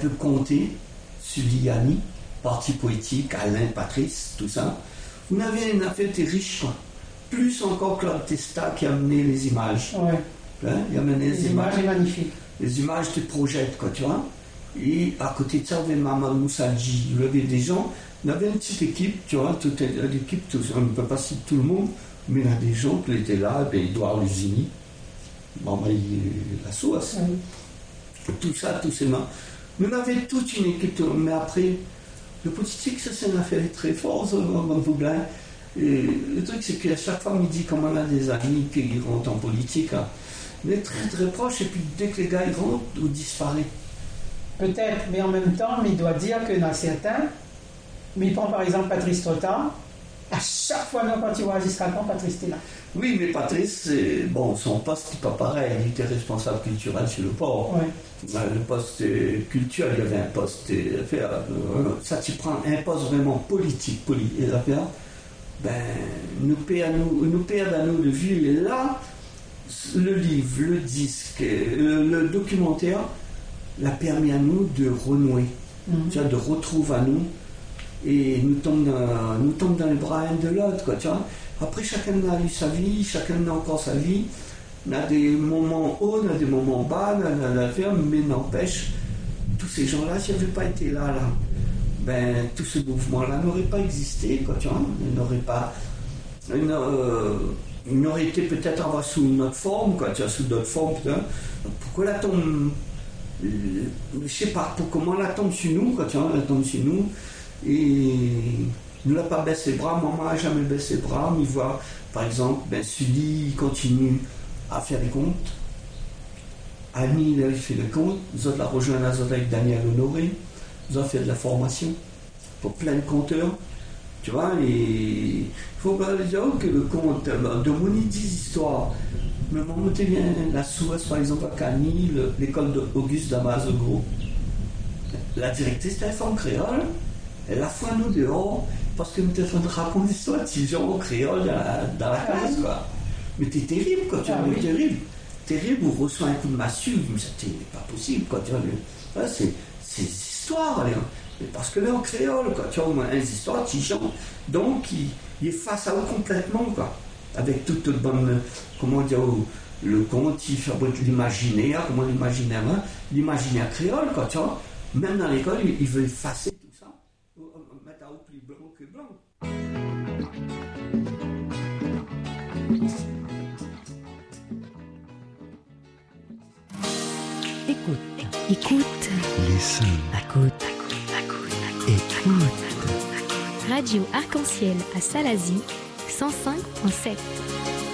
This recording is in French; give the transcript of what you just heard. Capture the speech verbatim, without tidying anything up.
peu compté, Sully-Yanni, Parti poétique, Alain, Patrice, tout ça. On avait une affaire riche, quoi. Plus encore Claude Testa qui a amené les images. Ouais. Hein, il a amené les, les images. images magnifiques. Les images tu projettes, quoi, tu vois. Et à côté de ça, on avait Maman Moussadji. Il y avait des gens, on avait une petite équipe, tu vois, toute l'équipe, tout, on ne peut pas citer tout le monde, mais il y a des gens qui étaient là, ben, Edouard Lusini, Maman la sauce, oui. Tout ça, tous ces mains. On avait toute une équipe, mais après, le politique, ça c'est une affaire très forte, Maman Vauglin. Et le truc, c'est qu'à chaque fois, on me dit comme on a des amis qui rentrent en politique, hein, on est très très proches, et puis dès que les gars ils rentrent, on disparaît. Peut-être, mais en même temps, mais il doit dire que dans certains, mais il prend par exemple Patrice Trotta, à chaque fois même quand il voit Agis Racan, Patrice était là. Oui, mais Patrice, bon, son poste n'est pas pareil, il était responsable culturel sur le port. Ouais. Le poste culturel, il y avait un poste affaire. Ça, tu prends un poste vraiment politique, politique affaire. Ben, nous perdons nous, nous perdons nous de vue. Et là, le livre, le disque, le, le documentaire l'a permis à nous de renouer, mm-hmm. tu vois, de retrouver à nous. Et nous tombons dans, nous tombons dans les bras un de l'autre, quoi, tu vois. Après, chacun a eu sa vie, chacun a encore sa vie. On a des moments hauts, on a des moments bas, on a la ferme, mais n'empêche, tous ces gens-là, s'ils n'avaient pas été là, là, ben, tout ce mouvement-là n'aurait pas existé, quoi, tu vois. Il n'aurait pas... Il n'aurait été peut-être avoir sous une autre forme, quoi, tu vois, sous d'autres formes, putain. Pourquoi la tombe... Je sais pas, pour comment la tombe sur nous, quoi, tu vois, la tombe sur nous, et... Il n'a pas baissé les bras, maman n'a jamais baissé les bras, mais il voit, par exemple, ben, Sully continue à faire des comptes. Annie, il fait des comptes. Nous autres la rejoint avec Daniel Honoré. Nous avons fait de la formation pour plein de compteurs. Tu vois, et il faut pas dire que le compte de Moni dix histoires. Mais maman, tu bien la Souesse, par exemple, à Cagny, l'école d'Auguste Damas de Gros. La directrice de la forme créole, elle a foi nous dehors. Parce que nous te faisons raconter l'histoire de ces gens créoles dans la, dans la classe, quoi. Mais t'es terrible, quoi, tu vois, ah, oui. terrible. Terrible, on reçoit un coup de massue, mais c'était pas possible, quoi, tu vois. C'est ces histoires, là. Parce que là, en créole, quoi, tu vois, au moins, les histoires, tu gens, donc, il, il est face à eux complètement, quoi. Avec toute toute bonne, comment dire, le conte, il fabrique l'imaginaire, comment l'imaginaire, hein, l'imaginaire créole, quoi, tu vois. Même dans l'école, il, il veut effacer tout ça. Mettre à plus blanc que blanc. Écoute, écoute. Listen. Écoute, écoute, écoute. Radio Arc-en-Ciel à Salazie, cent cinq virgule sept.